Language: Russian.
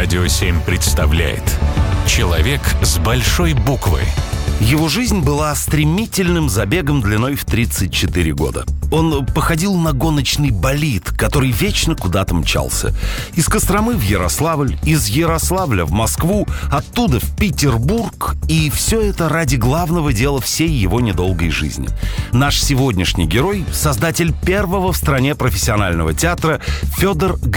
Радио 7 представляет «Человек с большой буквы». Его жизнь была стремительным забегом длиной в 34 года. Он походил на гоночный болид, который вечно куда-то мчался. Из Костромы в Ярославль, из Ярославля в Москву, оттуда в Петербург. И все это ради главного дела всей его недолгой жизни. Наш сегодняшний герой — создатель первого в стране профессионального театра Федор